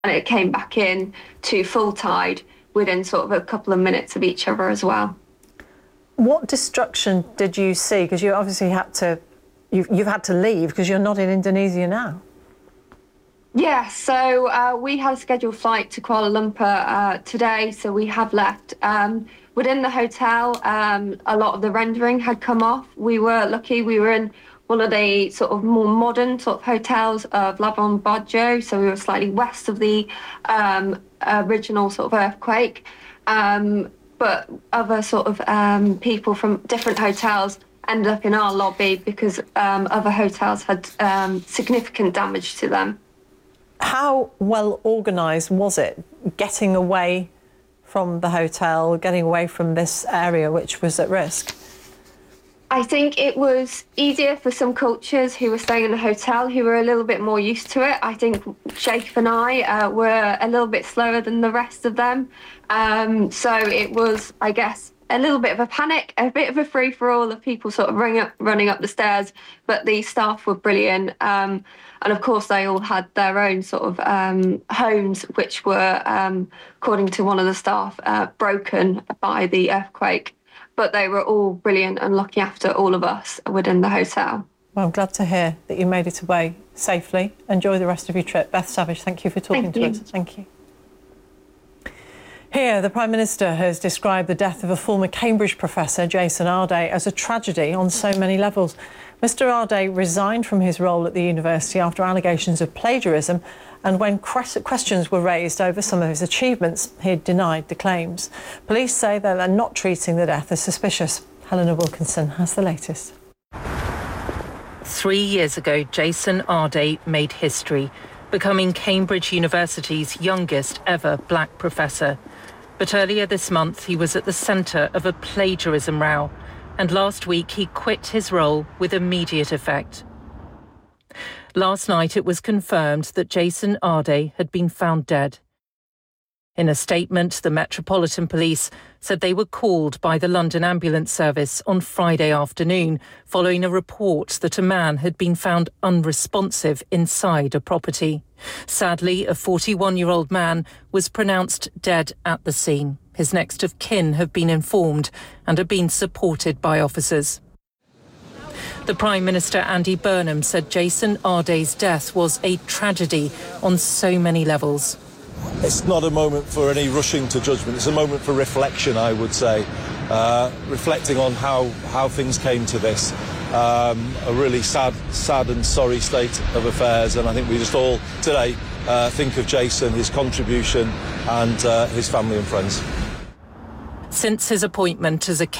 and it came back in to full tide within sort of a couple of minutes of each other as well. What destruction did you see? Because you obviously had to, you've had to leave because you're not in Indonesia now. Yeah, so we had a scheduled flight to Kuala Lumpur today, so we have left. Within the hotel, a lot of the rendering had come off. We were lucky, we were in one of the sort of more modern sort of hotels of Labuan Bajo, so we were slightly west of the original sort of earthquake. But other sort of people from different hotels ended up in our lobby because other hotels had significant damage to them. How well organised was it, getting away from the hotel, getting away from this area which was at risk? I think it was easier for some cultures who were staying in a hotel who were a little bit more used to it. I think Jacob and I were a little bit slower than the rest of them. So it was, I guess, a little bit of a panic, a bit of a free-for-all of people sort of running up the stairs, but the staff were brilliant. And of course, they all had their own sort of homes, which were, according to one of the staff, broken by the earthquake. But they were all brilliant and looking after all of us within the hotel. Well, I'm glad to hear that you made it away safely. Enjoy the rest of your trip. Beth Savage, thank you for talking to us. Thank you. Here, the Prime Minister has described the death of a former Cambridge professor, Jason Arday, as a tragedy on so many levels. Mr Arday resigned from his role at the university after allegations of plagiarism, and when questions were raised over some of his achievements, he denied the claims. Police say that they're not treating the death as suspicious. Helena Wilkinson has the latest. 3 years ago, Jason Arday made history, becoming Cambridge University's youngest ever black professor. But earlier this month, he was at the centre of a plagiarism row, and last week he quit his role with immediate effect. Last night it was confirmed that Jason Arday had been found dead. In a statement, the Metropolitan Police said they were called by the London Ambulance Service on Friday afternoon following a report that a man had been found unresponsive inside a property. Sadly, a 41-year-old man was pronounced dead at the scene. His next of kin have been informed and are being supported by officers. The Prime Minister, Andy Burnham, said Jason Arday's death was a tragedy on so many levels. It's not a moment for any rushing to judgment. It's a moment for reflection, I would say, reflecting on how things came to this. A really sad and sorry state of affairs, and I think we just all today think of Jason, his contribution and his family and friends. Since his appointment as a